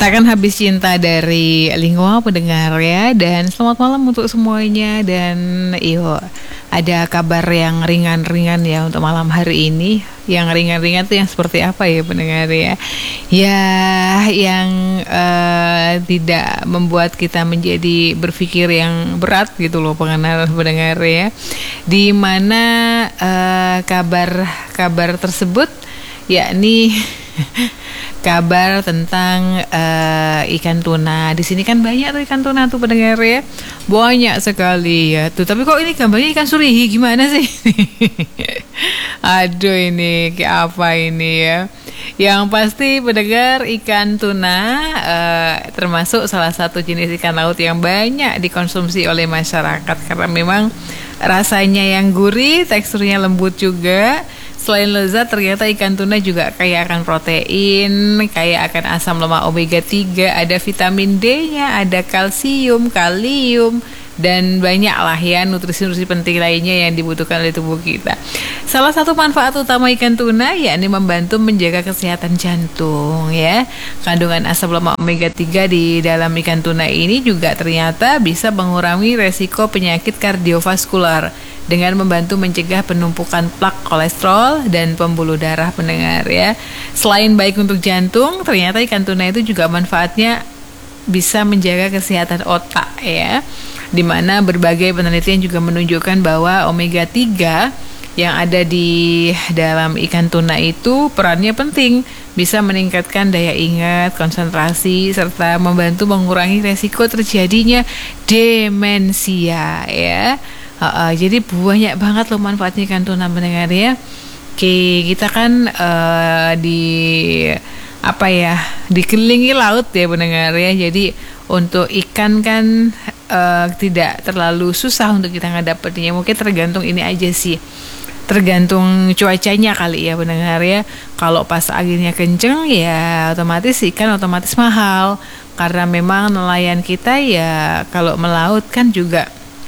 Takkan habis cinta dari Lingkungan pendengar ya. Dan selamat malam untuk semuanya. Dan ada kabar yang ringan-ringan ya untuk malam hari ini. Yang ringan-ringan tuh yang seperti apa ya pendengar ya? Ya yang tidak membuat kita menjadi berpikir yang berat gitu loh pendengar ya. Di mana kabar tersebut yakni kabar tentang ikan tuna. Di sini kan banyak tuh ikan tuna tuh pendengar ya, banyak sekali ya tuh. Tapi kok ini gambarnya ikan surihi gimana sih? Aduh ini kayak apa ini ya? Yang pasti pendengar ikan tuna termasuk salah satu jenis ikan laut yang banyak dikonsumsi oleh masyarakat karena memang rasanya yang gurih, teksturnya lembut juga. Selain lezat, ternyata ikan tuna juga kaya akan protein, kaya akan asam lemak omega 3, ada vitamin D-nya, ada kalsium, kalium, dan banyak lah ya nutrisi-nutrisi penting lainnya yang dibutuhkan oleh tubuh kita. Salah satu manfaat utama ikan tuna yakni membantu menjaga kesehatan jantung ya. Kandungan asam lemak omega 3 di dalam ikan tuna ini juga ternyata bisa mengurangi resiko penyakit kardiovaskular dengan membantu mencegah penumpukan plak kolesterol dan pembuluh darah pendengar ya. Selain baik untuk jantung, ternyata ikan tuna itu juga manfaatnya bisa menjaga kesehatan otak ya. Dimana berbagai penelitian juga menunjukkan bahwa omega 3 yang ada di dalam ikan tuna itu perannya penting, bisa meningkatkan daya ingat, konsentrasi, serta membantu mengurangi resiko terjadinya demensia ya. Jadi banyak banget loh manfaatnya ikan tuna pendengar ya. Oke, kita kan dikelilingi laut ya pendengar ya. Jadi untuk ikan kan tidak terlalu susah untuk kita ngedapetinnya. Mungkin tergantung ini aja sih, tergantung cuacanya kali ya pendengar ya. Kalau pas anginnya kenceng ya otomatis ikan otomatis mahal, karena memang nelayan kita ya kalau melaut kan juga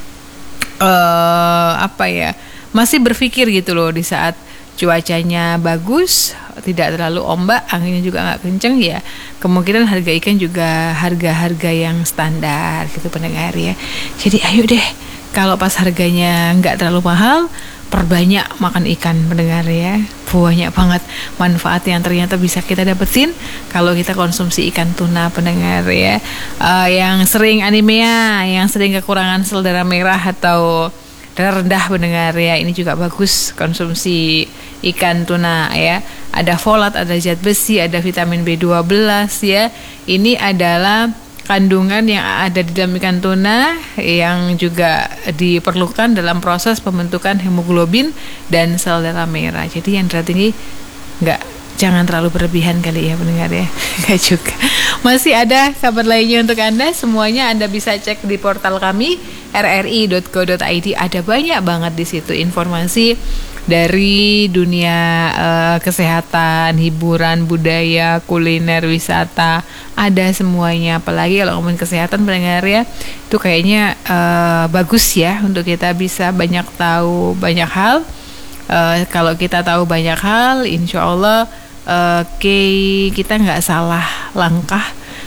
masih berpikir gitu loh, di saat cuacanya bagus, tidak terlalu ombak, anginnya juga nggak kenceng ya, kemungkinan harga ikan juga harga-harga yang standar gitu pendengar ya. Jadi ayo deh, kalau pas harganya nggak terlalu mahal, perbanyak makan ikan pendengar ya. Banyak banget manfaat yang ternyata bisa kita dapetin kalau kita konsumsi ikan tuna pendengar ya. Yang sering anemia, yang sering kekurangan sel darah merah atau darah rendah pendengar ya, ini juga bagus konsumsi ikan tuna ya. Ada folat, ada zat besi, ada vitamin B12 ya. Ini adalah kandungan yang ada di dalam ikan tuna yang juga diperlukan dalam proses pembentukan hemoglobin dan sel darah merah. Jadi yang darah tinggi jangan terlalu berlebihan kali ya pendengar ya. Enggak juga. Masih ada kabar lainnya untuk Anda. Semuanya Anda bisa cek di portal kami rri.co.id. Ada banyak banget di situ informasi dari dunia kesehatan, hiburan, budaya, kuliner, wisata, ada semuanya. Apalagi kalau ngomongin kesehatan pendengar ya, itu kayaknya bagus ya untuk kita bisa banyak tahu banyak hal. Kalau kita tahu banyak hal, insya Allah kita nggak salah langkah,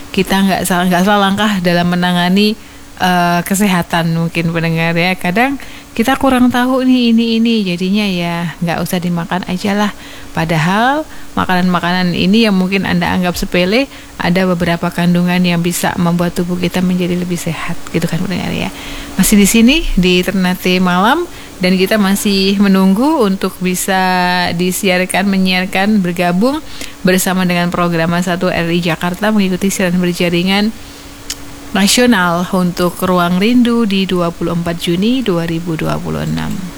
dalam menangani kesehatan mungkin pendengar ya. Kadang kita kurang tahu nih ini jadinya ya nggak usah dimakan aja lah. Padahal makanan-makanan ini yang mungkin Anda anggap sepele, ada beberapa kandungan yang bisa membuat tubuh kita menjadi lebih sehat gitu kan pendengar ya. Masih di sini di Ternate Malam, dan kita masih menunggu untuk bisa menyiarkan bergabung bersama dengan program 1 RRI Jakarta mengikuti siaran berjaringan nasional untuk Ruang Rindu di 24 Juni 2026.